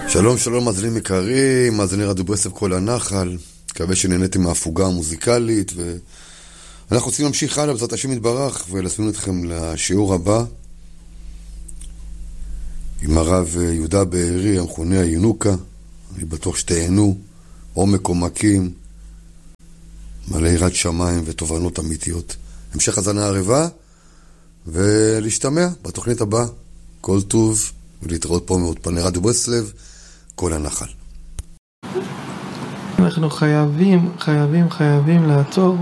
שלום, שלום מאזינים יקרים, מאזיני רדיו ברסלב כל הנחל. מקווה שנהניתם מההפוגה המוזיקלית, ואנחנו רוצים להמשיך הלאה בעזרת השם יתברך ולהזמין אתכם לשיעור הבא עם הרב יהודה בארי המכונה הינוקה. אני בטוח שתהנו, עומק עומקים, מלא יראת שמיים ותובנות אמיתיות. המשך הזנה ערבה ולהשתמע בתוכנית הבאה. כל טוב ולהתראות פה מאולפני רדיו ברסלב כל הנחל. אנחנו חייבים לעצור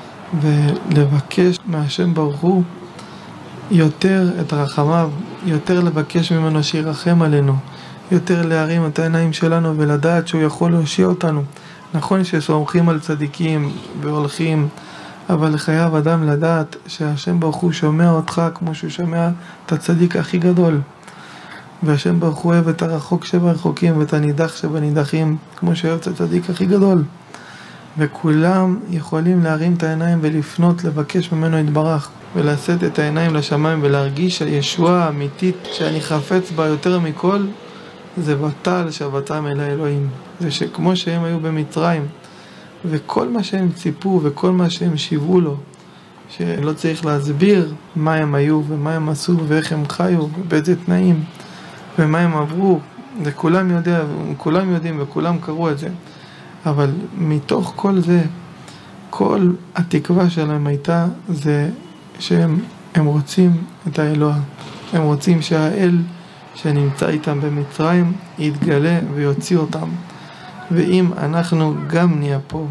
ולבקש מהשם ברוך הוא יותר את רחמיו, יותר לבקש ממנו שירחם עלינו, יותר להרים את העיניים שלנו ולדעת שהוא יכול להושיע אותנו. נכון שסומכים על צדיקים והולכים, אבל חייב אדם לדעת שהשם ברוך הוא שומע אותך כמו שהוא שומע את הצדיק הכי גדול. והשם ברוך הוא אוהב את הרחוק שברחוקים ואת הנידח שבנידחים כמו שאוהב את הצדיק הכי גדול. וכולם יכולים להרים את העיניים ולפנות, לבקש ממנו יתברך ולשאת את העיניים לשמיים ולהרגיש הישועה האמיתית שאני חפץ בה יותר מכל, זה בטל שבתם אל האלוהים. זה שכמו שהם היו במצרים וכל מה שהם ציפו וכל מה שהם שיוו לו, שלא צריך להסביר מה הם היו ומה הם עשו ואיך הם חיו ובאיזה תנאים ומה הם עברו, זה כולם יודעים וכולם קראו את זה. אבל מתוך כל זה, כל התקווה שלהם הייתה זה שהם רוצים את האלוה. הם רוצים שהאל שנמצא איתם במצרים יתגלה ויוציא אותם. ואם אנחנו גם נהיה פה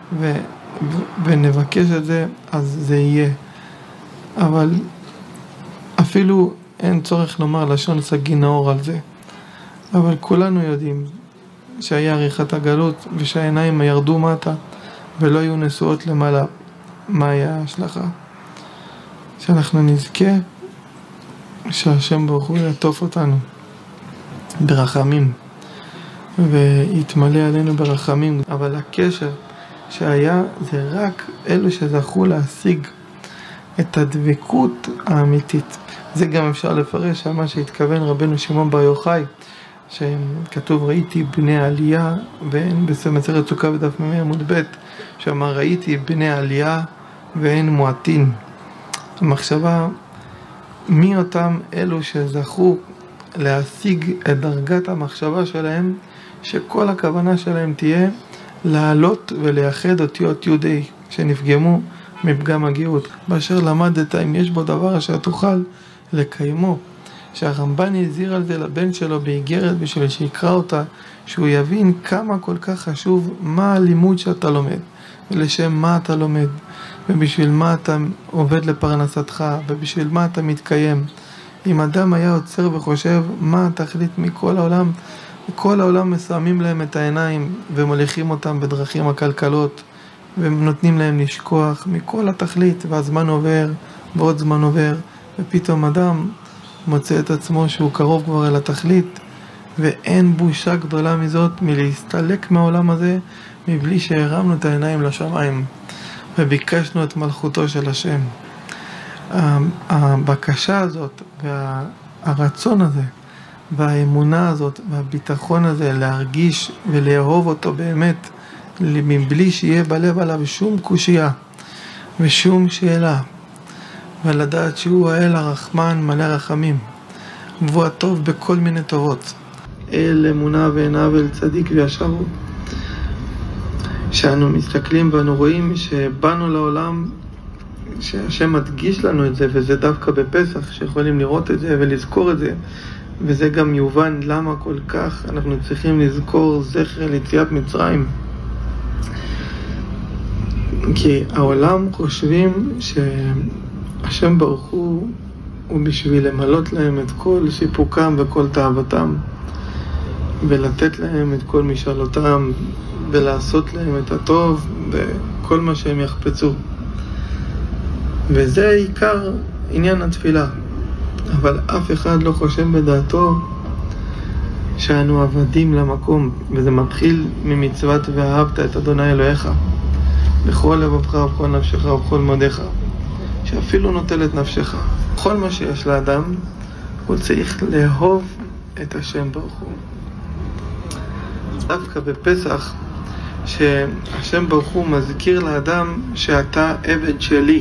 ונבקש את זה, אז זה יהיה. אבל אפילו אין צורך לומר לשון סגי נאור על זה. אבל כולנו יודעים שהיה עריכת הגלות ושהעיניים ירדו מטה ולא היו נשואות למעלה. מה היה ההשלכה? שאנחנו נזכה שהשם ברוך הוא יעטוף אותנו ברחמים ויתמלא עלינו ברחמים. אבל הקשר שהיה זה רק אלו שזכו להשיג את הדבקות האמיתית. זה גם אפשר לפרש על מה שהתכוון רבנו שמעון בר יוחאי, שכתוב ראיתי בני עלייה, ואין במסכת סוכה בדף מ"ה עמוד ב', שאמר ראיתי בני עלייה ואין מועטין. המחשבה מי אותם אלו שזכו להשיג את דרגת המחשבה שלהם, שכל הכוונה שלהם תהיה לעלות ולייחד אותיות יהודי שנפגמו מפגם הגאות. באשר למדת אם יש בו דבר אשר תוכל לקיימו, שהרמב"ן הזהיר על זה לבן שלו באיגרת בשביל שיקרא אותה, שהוא יבין כמה כל כך חשוב מה הלימוד שאתה לומד ולשם מה אתה לומד ובשביל מה אתה עובד לפרנסתך ובשביל מה אתה מתקיים. אם אדם היה עוצר וחושב מה התכלית מכל העולם, כל העולם מסעמים להם את העיניים ומוליכים אותם בדרכים הקלקלות ונותנים להם לשכוח מכל התכלית, והזמן עובר ועוד זמן עובר, ופתאום אדם מוצא את עצמו שהוא קרוב כבר אל התכלית, ואין בושה גדולה מזאת מלהסתלק מהעולם הזה מבלי שהרמנו את העיניים לשמיים וביקשנו את מלכותו של השם. הבקשה הזאת והרצון הזה והאמונה הזאת והביטחון הזה להרגיש ולאהוב אותו באמת מבלי שיהיה בלב עליו שום קושייה ושום שאלה, ולדעת שהוא האל הרחמן מלא רחמים והוא הטוב בכל מיני טובות, אל אמונה ועיניו אל צדיק וישר הוא. שאנו מסתכלים ואנו רואים שבאנו לעולם, שהשם מדגיש לנו את זה, וזה דווקא בפסח שיכולים לראות את זה ולזכור את זה, וזה גם יובן למה כל כך אנחנו צריכים לזכור זכר ליציאת מצרים. כי העולם חושבים שהשם ברוך הוא בשביל למלות להם את כל סיפוקם וכל תאוותם ולתת להם את כל משאלותם ולעשות להם את הטוב וכל מה שהם יחפצו, וזה עיקר עניין התפילה. אבל אף אחד לא חושב בדעתו שאנו עבדים למקום, וזה מתחיל ממצוות ואהבת את אדוני אלוהיך בכל לבבך ובכל נפשך ובכל מאודך, שאפילו נוטל את נפשך. כל מה שיש לאדם הוא צריך לאהוב את השם ברוך הוא. דווקא בפסח, שהשם ברוך הוא מזכיר לאדם שאתה עבד שלי,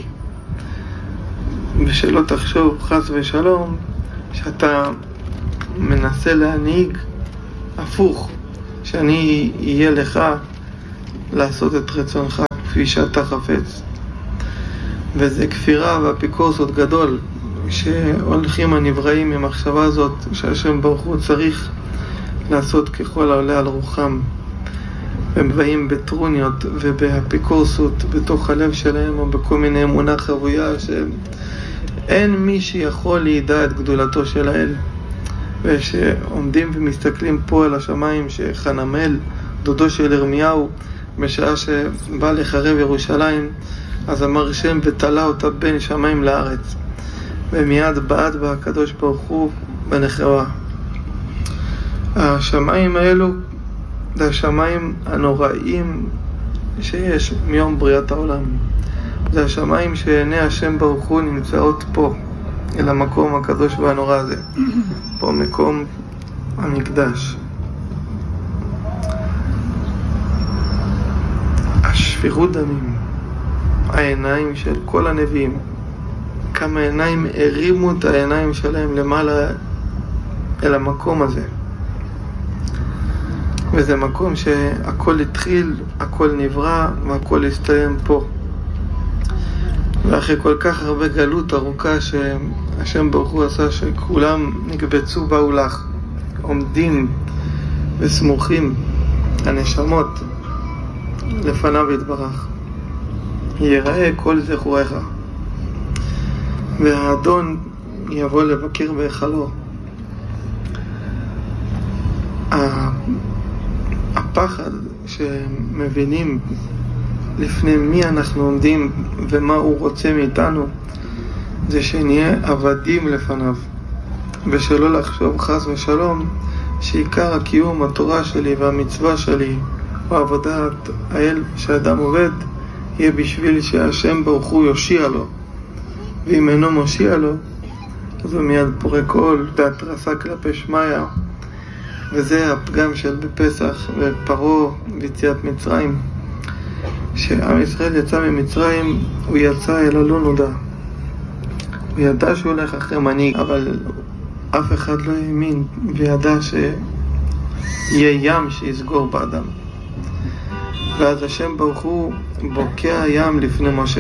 ושלא תחשוב חס ושלום שאתה מנסה להנהיג הפוך, שאני אהיה לך לעשות את רצונך כפי שאתה חפץ. וזה כפירה ואפיקורסות גדול, שהולכים הנבראים ממחשבה הזאת שהשם ברוך הוא צריך לעשות ככל העולה על רוחם, הם באים בטרוניות ובאפיקורסות בתוך הלב שלהם, או בכל מיני אמונה חבויה שאין מי שיכול לידע את גדולתו של האל. ושעומדים ומסתכלים פה על השמיים, שחנמאל דודו של ירמיהו בשעה שבא לחרב ירושלים, אז אמר שם ותלה אותה בין שמיים לארץ, ומיד בעט בה הקדוש ברוך הוא בנחרבה. השמיים האלו זה השמיים הנוראים שיש מיום בריאת העולם. זה השמיים שעיני השם ברוך הוא נמצאות פה, אל המקום הקדוש והנורא הזה. פה מקום המקדש. השפיכות דמים, העיניים של כל הנביאים, כמה עיניים הרימו את העיניים שלהם למעלה אל המקום הזה. וזה מקום שהכל התחיל, הכל נברא והכל הסתיים פה. ואחרי כל כך הרבה גלות ארוכה שהשם ברוך הוא עשה שכולם נקבצו באו לך, עומדים וסמוכים הנשמות לפניו יתברך, יראה כל זכורך, והאדון יבוא לבקר בהיכלו. הפחד שמבינים לפני מי אנחנו עומדים ומה הוא רוצה מאיתנו, זה שנהיה עבדים לפניו, ושלא לחשוב חס ושלום שעיקר הקיום, התורה שלי והמצווה שלי או עבודת האל שאדם עובד, יהיה בשביל שהשם ברוך הוא יושיע לו, ואם אינו מושיע לו אז הוא מיד פורק קול והתרסה כלפי שמיה. וזה הפגם של בפסח ופרעה ביציאת מצרים. כשעם ישראל יצא ממצרים, הוא יצא אל הלא נודע. הוא ידע שהוא הולך אחרי מנהיג, אבל אף אחד לא האמין וידע שיהיה ים שיסגור באדם. ואז השם ברוך הוא בוקע ים לפני משה,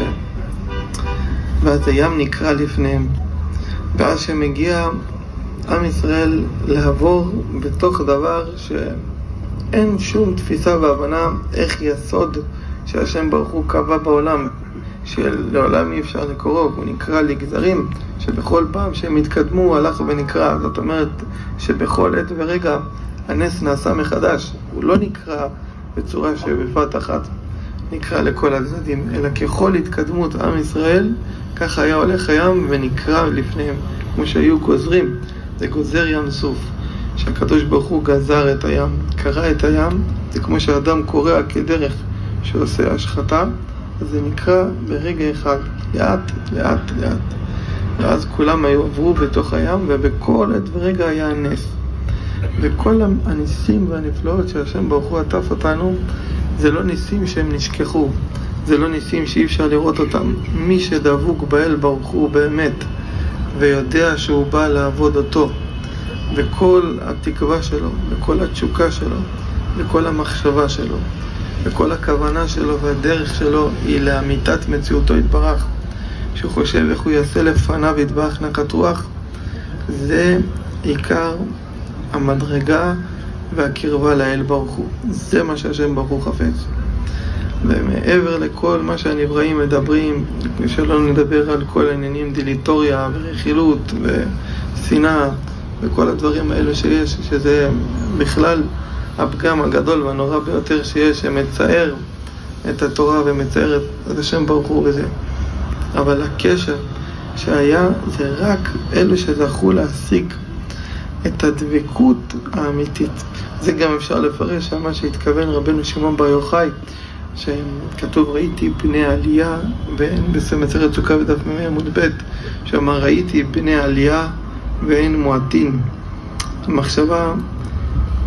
ואז הים נקרא לפניהם. ואז שמגיע עם ישראל לעבור בתוך דבר שאין שום תפיסה והבנה איך יסוד שהשם ברוך הוא קבע בעולם, שלעולם אי אפשר לקרוא, הוא נקרא לגזרים, שבכל פעם שהם התקדמו הוא הלך ונקרא. זאת אומרת שבכל עת ורגע הנס נעשה מחדש, הוא לא נקרא בצורה שבבת אחת נקרא לכל הצדדים, אלא ככל התקדמות עם ישראל ככה היה הולך הים ונקרא לפניהם, כמו שהיו גוזרים. זה גוזר ים סוף, שהקדוש ברוך הוא גזר את הים, קרא את הים. זה כמו שאדם קורא כדרך שעושה השחתה, אז זה נקרא ברגע אחד, לאט לאט לאט. ואז כולם עברו בתוך הים, ובכל עת ורגע היה נס. וכל הניסים והנפלאות שהשם ברוך הוא עטף אותנו, זה לא ניסים שהם נשכחו, זה לא ניסים שאי אפשר לראות אותם. מי שדבוק באל ברוך הוא באמת ויודע שהוא בא לעבוד אותו, וכל התקווה שלו וכל התשוקה שלו וכל המחשבה שלו וכל הכוונה שלו והדרך שלו היא לאמיתת מציאותו יתברך, שהוא חושב איך הוא יעשה לפניו יתברך נחת רוח, זה עיקר המדרגה והקרבה לאל ברוך הוא. זה מה שהשם ברוך הוא חפץ. ומעבר לכל מה שהנבראים מדברים, שלא נדבר על כל העניינים דיליטוריה ורכילות ושנאה וכל הדברים האלו שיש, שזה בכלל הפגם הגדול והנורא ביותר שיש, שמצער את התורה ומצער את השם ברוך הוא וזה. אבל הקשר שהיה זה רק אלו שזכו להשיג את הדבקות האמיתית. זה גם אפשר לפרש על מה שהתכוון רבנו שמעון בר יוחאי, שכתוב ראיתי פני עלייה, בסמסרת סוכה בדף מ עמוד ב', שאמר ראיתי פני עלייה ואין מועטין. מחשבה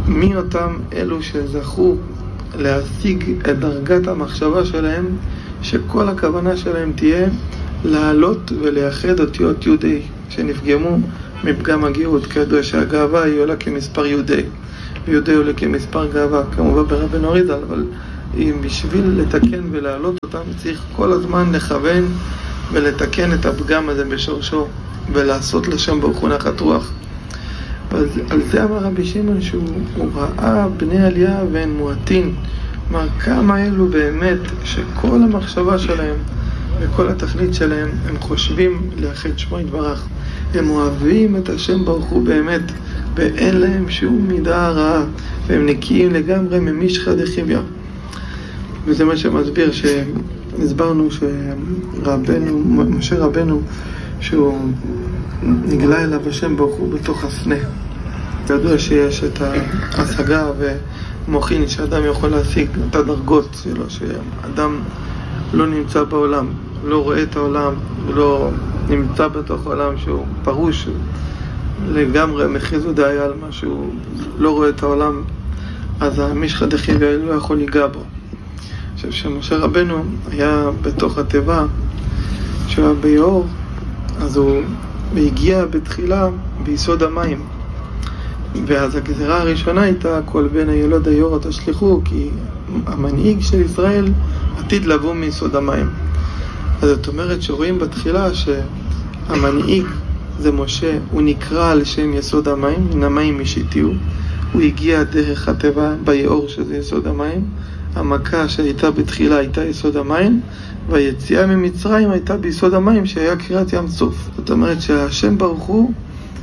מי אותם אלו שזכו להשיג את דרגת המחשבה שלהם, שכל הכוונה שלהם תהיה לעלות ולייחד אותיות יהודי שנפגמו מפגם הגאות. כידוע שהגאווה היא עולה כמספר יהודי, ויהודי עולה כמספר גאווה, כמובן ברבנו אריז"ל, אבל אם בשביל לתקן ולהעלות אותם צריך כל הזמן לכוון ולתקן את הפגם הזה בשורשו ולעשות לשם ברוך הוא נחת רוח. אז על זה אמר רבי שמעון שהוא ראה בני עלייה ואין מועטין, אמר כמה אלו באמת שכל המחשבה שלהם וכל התכלית שלהם הם חושבים לאחד שמו יתברך, הם אוהבים את השם ברוך הוא באמת ואין להם שום מידה רעה והם נקיים לגמרי ממשחא דחיביא. וזה מה שמסביר שהסברנו שרבנו, משה רבנו, שהוא נגלה אליו השם ברוך הוא בתוך הסנה. ידוע שיש את ההשגה ומוחין שאדם יכול להשיג את הדרגות שלו, שאדם לא נמצא בעולם, לא רואה את העולם, לא נמצא בתוך העולם שהוא פרוש לגמרי, מחיזו דאי על משהו, לא רואה את העולם, אז המשחא דחיביא לא יכול להיגע בו. עכשיו שמשה רבנו היה בתוך התיבה, שהוא היה ביאור, אז הוא הגיע בתחילה ביסוד המים, ואז הגזרה הראשונה הייתה כל בן הילוד היאור תשליכו, כי המנהיג של ישראל עתיד לבוא מיסוד המים. אז זאת אומרת שרואים בתחילה שהמנהיג זה משה, הוא נקרא על שם יסוד המים, מן המים ישיתיהו, הוא הגיע דרך התיבה ביאור שזה יסוד המים, המכה שהייתה בתחילה הייתה יסוד המים, והיציאה ממצרים הייתה ביסוד המים שהיה קריאת ים סוף. זאת אומרת שהשם ברוך הוא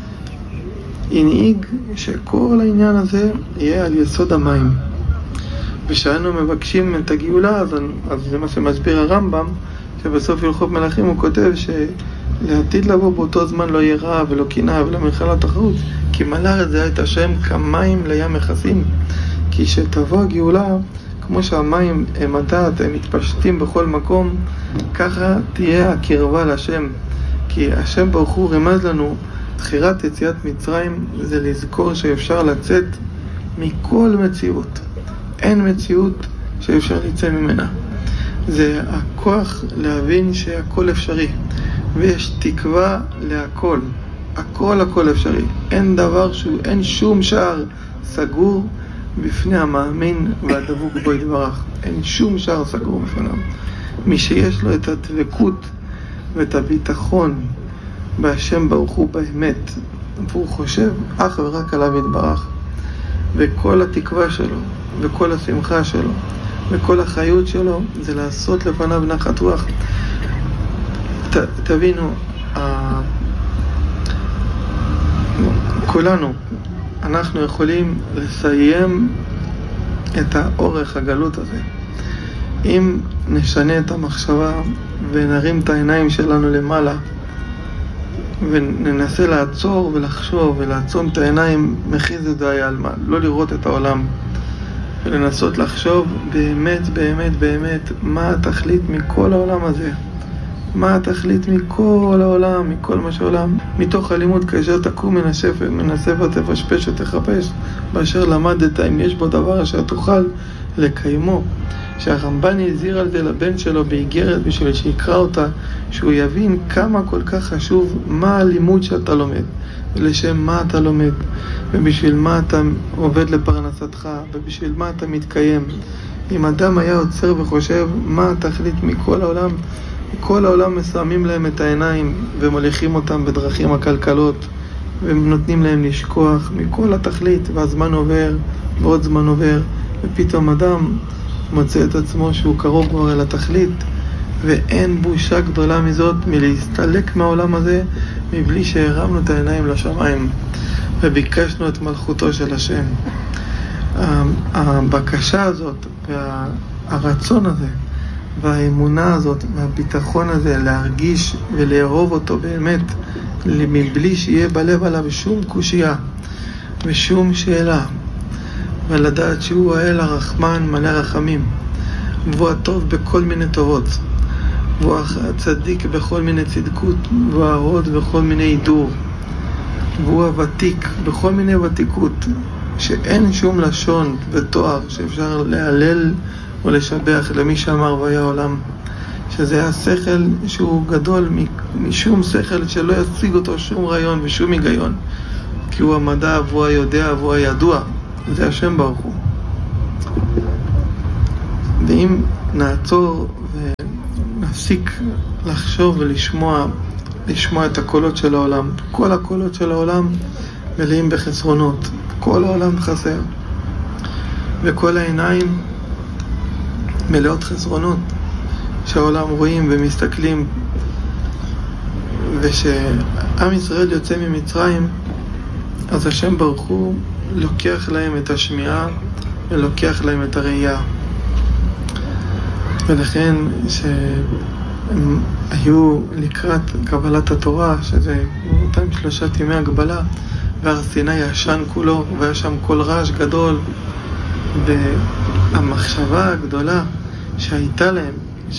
הנהיג שכל העניין הזה יהיה על יסוד המים. ושאנו מבקשים את הגאולה, אז זה מה שמסביר הרמב"ם, שבסוף הלכות מלכים הוא כותב שלעתיד לבוא באותו זמן לא יהיה רע ולא קנאה ולא מלחמה תחרות, כי מלא זה את השם כמים לים מכסים. כי שתבוא הגאולה, כמו שהמים הם הדעת, הם מתפשטים בכל מקום, ככה תהיה הקרבה לשם. כי השם ברוך הוא רמז לנו, תחירת יציאת מצרים זה לזכור שאפשר לצאת מכל מציאות. אין מציאות שאפשר לצאת ממנה. זה הכוח להבין שהכל אפשרי, ויש תקווה להכל. הכל אפשרי. אין דבר אין שום שער סגור בפני המאמין והדבוק בו יתברך. אין שום שער סגור בפניו. מי שיש לו את הדבקות ואת הביטחון בהשם ברוך הוא באמת, והוא חושב אך ורק עליו יתברך, וכל התקווה שלו וכל השמחה שלו וכל החיות שלו זה לעשות לפניו נחת רוח. תבינו, כולנו אנחנו יכולים לסיים את האורך הגלות הזה אם נשנה את המחשבה ונרים את העיניים שלנו למעלה וננסה לעצור ולחשוב ולעצום את העיניים מחיזו דאי עלמא, לא לראות את העולם ולנסות לחשוב באמת מה התכלית מכל העולם הזה, מה התכלית מכל העולם, מכל מה שעולם. מתוך הלימוד כאשר תקום מן הספר תפשפש ותחפש באשר למדת, אם יש בו דבר אשר תוכל לקיימו. שהרמב"ן הזהיר על זה לבן שלו באיגרת בשביל שיקרא אותה, שהוא יבין כמה כל כך חשוב מה הלימוד שאתה לומד ולשם מה אתה לומד ובשביל מה אתה עובד לפרנסתך ובשביל מה אתה מתקיים. אם אדם היה עוצר וחושב מה התכלית מכל העולם, כל העולם מסעמים להם את העיניים ומוליכים אותם בדרכים הכלכלות ונותנים להם לשכוח מכל התכלית, והזמן עובר ועוד זמן עובר, ופתאום אדם מוצא את עצמו שהוא קרוב כבר אל התכלית, ואין בושה גדולה מזאת מלהסתלק מהעולם הזה מבלי שהרמנו את העיניים לשמיים וביקשנו את מלכותו של השם. הבקשה הזאת והרצון הזה והאמונה הזאת והביטחון הזה להרגיש ולאהוב אותו באמת מבלי שיהיה בלב עליו שום קושייה ושום שאלה, ולדעת שהוא האל הרחמן מלא רחמים, והוא הטוב בכל מיני טובות, והוא הצדיק בכל מיני צדקות, והוא ההוד בכל מיני הידור, והוא הוותיק בכל מיני ותיקות, שאין שום לשון ותואר שאפשר להלל או לשבח למי שאמר והיה עולם, שזה השכל שהוא גדול משום שכל שלא ישיג אותו שום רעיון ושום היגיון, כי הוא המדע והוא היודע והוא הידוע, זה השם ברוך הוא. ואם נעצור ונפסיק לחשוב ולשמוע את הקולות של העולם, כל הקולות של העולם מלאים בחסרונות, כל העולם חסר, וכל העיניים מלאות חסרונות שהעולם רואים ומסתכלים, ושעם ישראל יוצא ממצרים, אז השם ברוך הוא לוקח להם את השמיעה ולוקח להם את הראייה. ולכן שהם היו לקראת קבלת התורה, שזה אותם 3 ימי הגבלה, והר סיני ישן כולו, והיה שם כל רעש גדול, והמחשבה הגדולה שהייתה להם,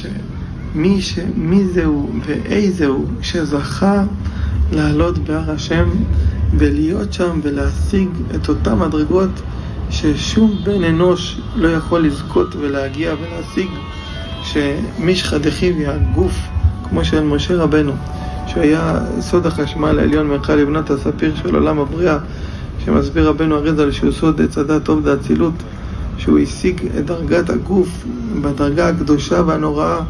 מי זהו ואיזהו שזכה לעלות בהר השם ולהיות שם ולהשיג את אותם מדרגות ששום בן אנוש לא יכול לזכות ולהגיע ולהשיג, שמשחא דחיביא, הגוף כמו של משה רבנו, שהיה סוד החשמל העליון מרחב לבנת הספיר של עולם הבריאה, שמסביר רבנו אריז"ל שהוא סוד עץ הדת טוב דאצילות, שהוא השיג את דרגת הגוף בדרגה הקדושה והנוראה,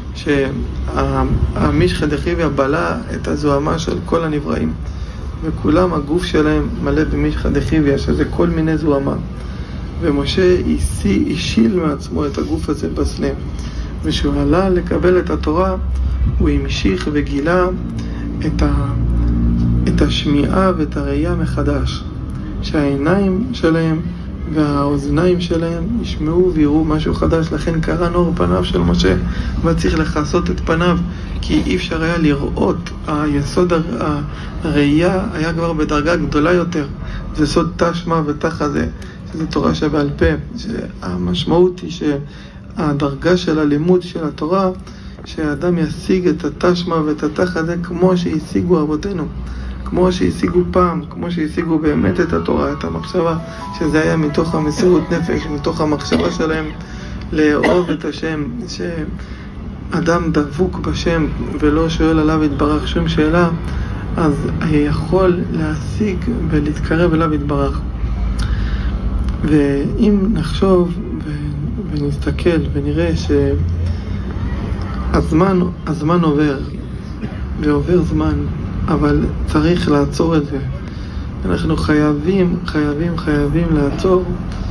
שהמשחא דחיביא בלע את הזוהמה של כל הנבראים, וכולם הגוף שלהם מלא במשחא דחיביא, שזה כל מיני זוהמה, ומשה השיל מעצמו את הגוף הזה בסנה, ושהוא עלה לקבל את התורה, הוא המשיך וגילה את השמיעה ואת הראייה מחדש, שהעיניים שלהם והאוזניים שלהם ישמעו ויראו משהו חדש. לכן קרא נור פניו של משה, וצריך לכסות את פניו, כי אי אפשר היה לראות. היסוד הראייה היה כבר בדרגה גדולה יותר, זה סוד תשמע ותחזה, שזה תורה שבעל פה. המשמעות היא שהדרגה של הלימוד של התורה, שהאדם ישיג את התשמע ואת התחזה כמו שהשיגו אבותינו, כמו שהשיגו פעם, כמו שהשיגו באמת את התורה, את המחשבה, שזה היה מתוך המסירות נפש, מתוך המחשבה שלהם לאהוב את השם, שאדם דבוק בשם ולא שואל עליו יתברך שום שאלה, אז יכול להשיג ולהתקרב אליו יתברך. ואם נחשוב ונסתכל ונראה שהזמן עובר ועובר זמן, אבל צריך לעצור את זה. אנחנו חייבים לעצור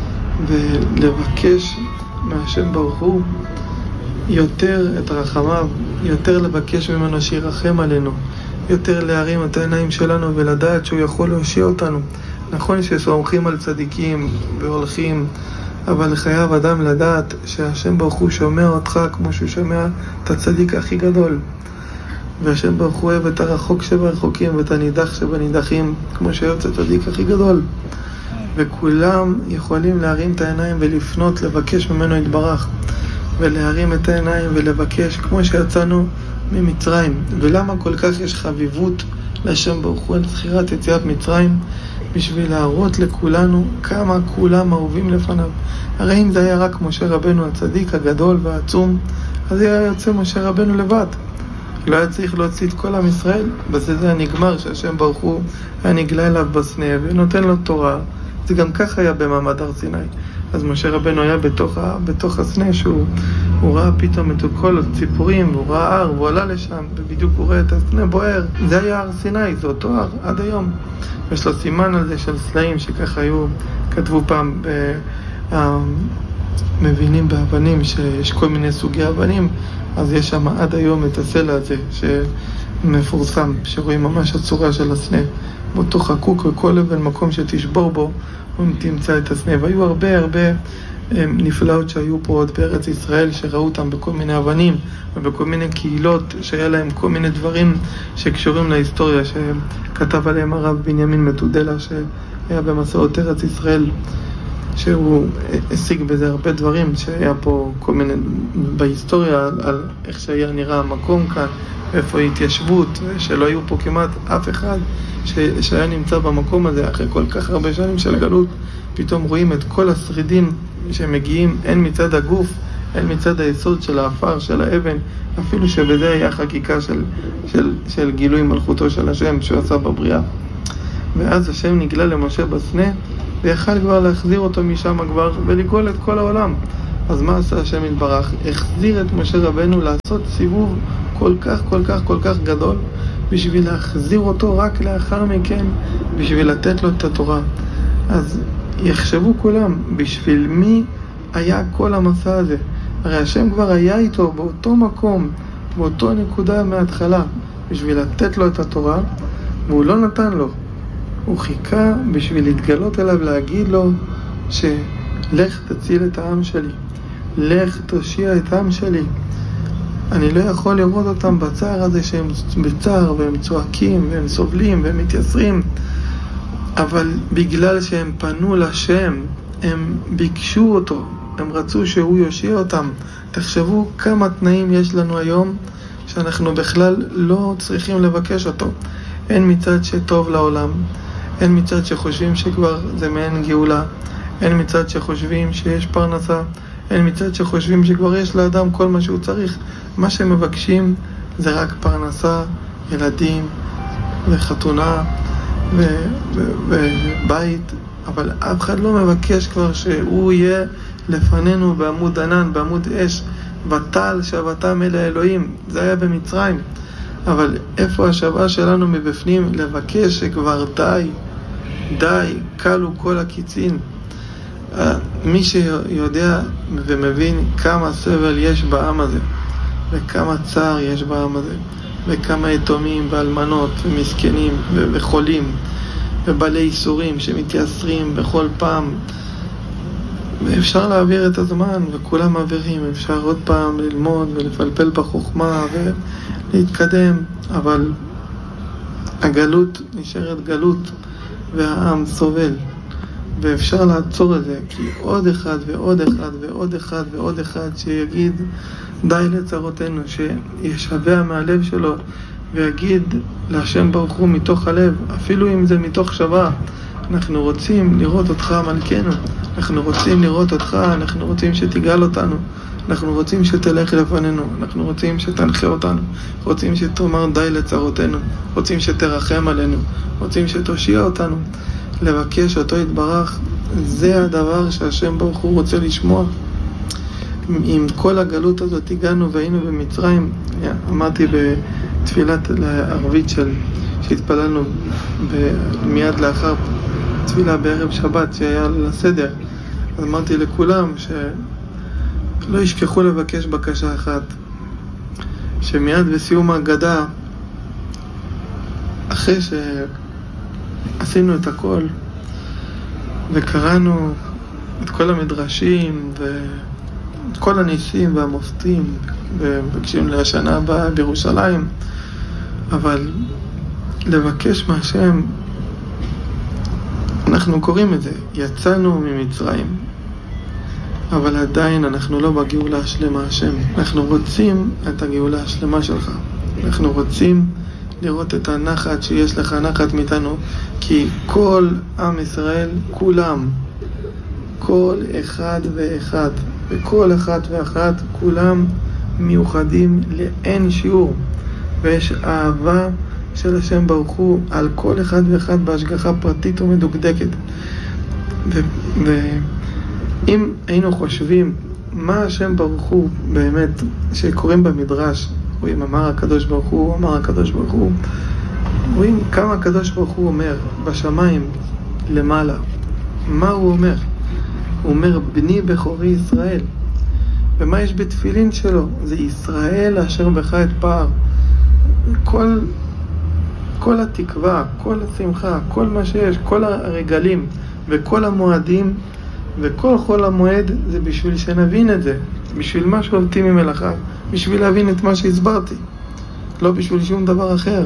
ולבקש מהשם ברוך הוא יותר את רחמיו, יותר לבקש ממנו שירחם עלינו, יותר להרים את העיניים שלנו ולדעת שהוא יכול להושיע אותנו. נכון שסומכים על צדיקים והולכים, אבל חייב אדם לדעת שהשם ברוך הוא שומע אותך כמו שהוא שומע את הצדיק הכי גדול, והשם ברוך הוא אוהב את הרחוק שברחוקים ואת הנידח שבנידחים כמו שאוהב את הצדיק הכי גדול, וכולם יכולים להרים את העיניים ולפנות לבקש ממנו יתברך, ולהרים את העיניים ולבקש כמו שיצאנו ממצרים. ולמה כל כך יש חביבות לשם ברוך הוא על זכירת יציאת מצרים? בשביל להראות לכולנו כמה כולם אהובים לפניו. הרי אם זה היה רק משה רבנו הצדיק הגדול והעצום, אז היה יוצא משה רבנו לבד, לא היה צריך להוציא את כל עם ישראל. בזה זה נגמר, שהשם ברוך הוא היה נגלה אליו בסנה ונותן לו תורה. זה גם כך היה במעמד הר סיני. אז משה רבנו היה בתוך הסנה, שהוא ראה פתאום את כל הציפורים, והוא ראה הר, והוא עלה לשם, ובדיוק הוא ראה את הסנה בוער. זה היה הר סיני, זה אותו הר עד היום. יש לו סימן על זה של סלעים, שככה כתבו פעם מבינים באבנים, שיש כל מיני סוגי אבנים, אז יש שם עד היום את הסלע הזה שמפורסם, שרואים ממש הצורה של הסנה, באותו חקוק, וכל אבן מקום שתשבור בו הוא תמצא את הסנה. והיו הרבה נפלאות שהיו פה עוד בארץ ישראל, שראו אותם בכל מיני אבנים ובכל מיני קהילות שהיה להם כל מיני דברים שקשורים להיסטוריה, שכתב עליהם הרב בנימין מתודלה, שהיה במסעות ארץ ישראל, שהוא השיג בזה הרבה דברים, שהיה פה כל מיני בהיסטוריה על איך שהיה נראה המקום כאן, איפה ההתיישבות, שלא היו פה כמעט אף אחד שהיה נמצא במקום הזה. אחרי כל כך הרבה שנים של גלות, פתאום רואים את כל השרידים שמגיעים, הן מצד הגוף, הן מצד היסוד של האפר, של האבן, אפילו שבזה היה חקיקה של גילוי מלכותו של השם שהוא עשה בבריאה. ואז השם נגלה למשה בסנה, ויכל כבר להחזיר אותו משם כבר ולגאול את כל העולם. אז מה עשה השם יתברך? החזיר את משה רבנו לעשות סיבוב כל כך גדול, בשביל להחזיר אותו רק לאחר מכן, בשביל לתת לו את התורה. אז יחשבו כולם, בשביל מי היה כל המסע הזה? הרי השם כבר היה איתו באותו מקום, באותו נקודה מההתחלה, בשביל לתת לו את התורה, והוא לא נתן לו. הוא חיכה בשביל להתגלות אליו, להגיד לו שלך תציל את העם שלי, לך תושיע את העם שלי. אני לא יכול לראות אותם בצער הזה שהם בצער והם צועקים והם סובלים והם מתייסרים, אבל בגלל שהם פנו לשם, הם ביקשו אותו, הם רצו שהוא יושיע אותם. תחשבו כמה תנאים יש לנו היום שאנחנו בכלל לא צריכים לבקש אותו. אין מצד שטוב לעולם, אין מצד שחושבים שכבר זה מעין גאולה, אין מצד שחושבים שיש פרנסה, אין מצד שחושבים שכבר יש לאדם כל מה שהוא צריך. מה שמבקשים זה רק פרנסה, ילדים וחתונה ובית, אבל אף אחד לא מבקש כבר שהוא יהיה לפנינו בעמוד ענן, בעמוד אש, בטל שבתם אל האלוהים. זה היה במצרים. אבל איפה השוואה שלנו מבפנים לבקש שכבר די, קלו כל הקיצין. מי שיודע ומבין כמה סבל יש בעם הזה, וכמה צער יש בעם הזה, וכמה יתומים ואלמנות ומסכנים וחולים ובעלי איסורים שמתייסרים בכל פעם, ואפשר להעביר את הזמן וכולם מעבירים, אפשר עוד פעם ללמוד ולפלפל בחוכמה ולהתקדם, אבל הגלות נשארת גלות והעם סובל, ואפשר לעצור את זה, כי עוד אחד ועוד אחד ועוד אחד ועוד אחד שיגיד די לצרותינו, שישבע מהלב שלו ויגיד להשם ברוך הוא מתוך הלב, אפילו אם זה מתוך שווה, אנחנו רוצים לראות אותך מלכנו, אנחנו רוצים לראות אותך, אנחנו רוצים שתגאל אותנו, אנחנו רוצים שתלך לפנינו, אנחנו רוצים שתנחה אותנו, רוצים שתאמר די לצרותינו, רוצים שתרחם עלינו, רוצים שתושיע אותנו. לבקש אותו יתברך, זה הדבר שהשם ברוך הוא רוצה לשמוע. עם כל הגלות הזאת הגענו והיינו במצרים. אמרתי בתפילת הערבית שהתפללנו מיד לאחר תפילה בערב שבת שהיה לסדר, אז אמרתי לכולם שלא ישכחו לבקש בקשה אחת, שמיד בסיום ההגדה, אחרי שעשינו את הכל וקראנו את כל המדרשים ואת כל הניסים והמופתים ובקשים לשנה הבאה בירושלים, אבל לבקש מהשם, אנחנו קוראים את זה, יצאנו ממצרים, אבל עדיין אנחנו לא בגאולה השלמה השם. אנחנו רוצים את הגאולה השלמה שלך, אנחנו רוצים לראות את הנחת שיש לך נחת מאיתנו, כי כל עם ישראל, כולם, כל אחד ואחד וכל אחת ואחת, כולם מיוחדים לאין שיעור, ויש אהבה של השם ברוך הוא על כל אחד ואחד בהשגחה פרטית ומדוקדקת. ואם היינו חושבים מה השם ברוך הוא באמת שקוראים במדרש, רואים אמר הקדוש ברוך הוא, אמר הקדוש ברוך הוא, רואים כמה הקדוש ברוך הוא אומר בשמיים למעלה. מה הוא אומר? הוא אומר בני בכורי ישראל. ומה יש בתפילין שלו? זה ישראל אשר בך את פער. כל התקווה, כל השמחה, כל מה שיש, כל הרגלים וכל המועדים וכל חול המועד, זה בשביל שנבין את זה, בשביל מה שעובדים ממלאכה, בשביל להבין את מה שהסברתי, לא בשביל שום דבר אחר.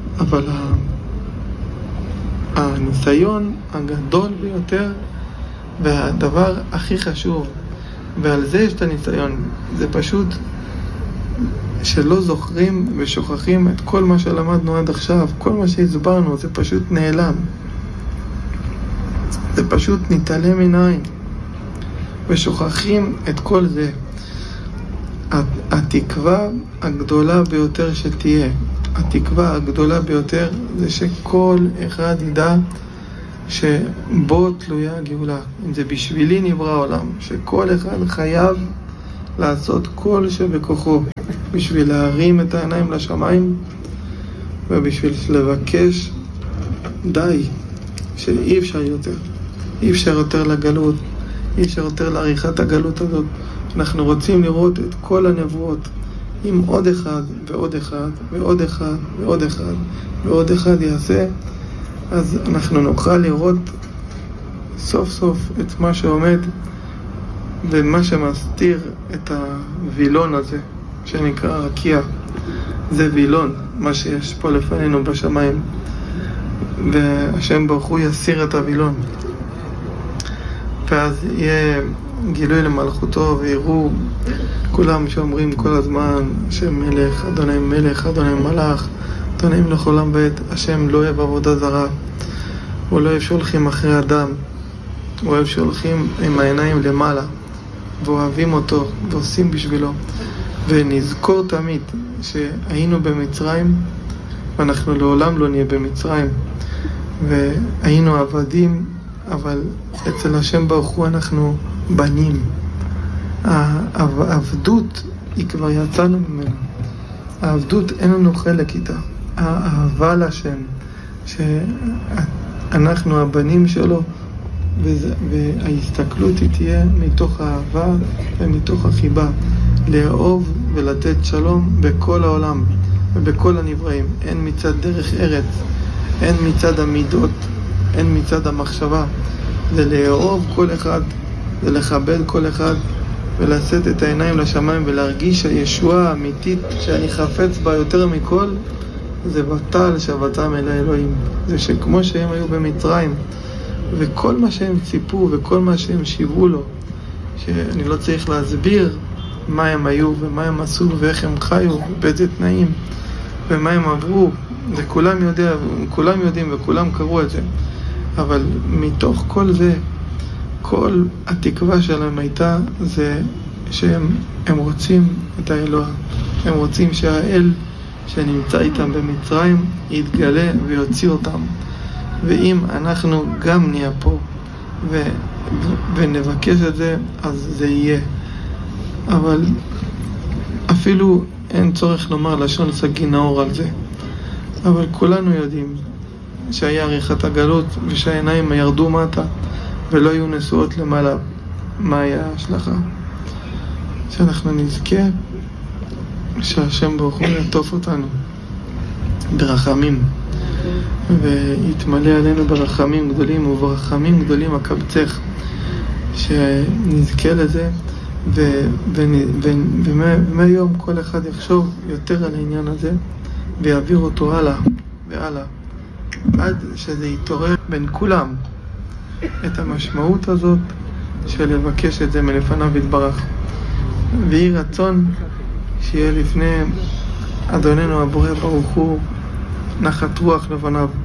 אבל הניסיון הגדול ביותר והדבר הכי חשוב, ועל זה יש את הניסיון, זה פשוט שלא זוכרים ושוכחים את כל מה שלמדנו עד עכשיו, כל מה שהסברנו, זה פשוט נעלם. זה פשוט נתעלם עיניים, ושוכחים את כל זה. התקווה הגדולה ביותר שתהיה, התקווה הגדולה ביותר זה שכל אחד ידע שבו תלויה הגאולה. אם זה בשבילי נברא העולם, שכל אחד חייב לעשות כל שבכוחו בשביל להרים את העיניים לשמיים ובשביל לבקש די, שאי אפשר יותר, אי אפשר יותר לגלות, אי אפשר יותר לעריכת הגלות הזאת. אנחנו רוצים לראות את כל הנבואות, אם עוד אחד ועוד אחד ועוד אחד ועוד אחד ועוד אחד יעשה, אז אנחנו נוכל לראות סוף סוף את מה שעומד ומה שמסתיר את הווילון הזה שנקרא רקיע. זה וילון, מה שיש פה לפנינו בשמיים, והשם ברוך הוא יסיר את הווילון, ואז יהיה גילוי למלכותו, ויראו כולם שאומרים כל הזמן השם מלך, אדוני מלך, אדוני מלך, אדוני מלך עולם ועד. השם לא אוהב עבודה זרה, הוא לא אוהב שהולכים אחרי אדם, הוא אוהב שהולכים עם העיניים למעלה ואוהבים אותו ועושים בשבילו. ונזכור תמיד שהיינו במצרים ואנחנו לעולם לא נהיה במצרים, והיינו עבדים, אבל אצל השם ברוך הוא אנחנו בנים. העבדות היא כבר יצאנו ממנו, העבדות אין לנו חלק איתה. האהבה לשם, שאנחנו הבנים שלו, וההסתכלות היא תהיה מתוך האהבה ומתוך החיבה, לאהוב ולתת שלום בכל העולם ובכל הנבראים. אין מצד דרך ארץ, אין מצד המידות, אין מצד המחשבה. זה לאהוב כל אחד, זה לכבד כל אחד, ולשאת את העיניים לשמיים ולהרגיש הישועה האמיתית שאני חפץ בה יותר מכל, זה בטל שבתם אל האלוהים. זה שכמו שהם היו במצרים, וכל מה שהם ציפו וכל מה שהם שיוו לו, שאני לא צריך להסביר מה הם היו ומה הם עשו ואיך הם חיו ובאיזה תנאים ומה הם עברו, וכולם יודעים וכולם קראו את זה. אבל מתוך כל זה, כל התקווה שלהם הייתה זה שהם רוצים את האלוה, הם רוצים שהאל שנמצא איתם במצרים יתגלה ויוציא אותם. ואם אנחנו גם נהיה פה ונבקש את זה, אז זה יהיה. אבל אפילו אין צורך לומר לשון סגי נאור על זה, אבל כולנו יודעים שהיה עריכת הגלות ושהעיניים ירדו מטה ולא היו נשואות למעלה. מה היה ההשלכה? שאנחנו נזכה שהשם ברוך הוא יעטוף אותנו ברחמים ויתמלא עלינו ברחמים גדולים, וברחמים גדולים אקבצך, שנזכה לזה. ומהיום כל אחד יחשוב יותר על העניין הזה ויעביר אותו הלאה והלאה, עד שזה יתעורר בין כולם את המשמעות הזאת של לבקש את זה מלפניו יתברך. ויהי רצון שיהיה לפני אדוננו הבורא ברוך הוא נחת רוח לבניו.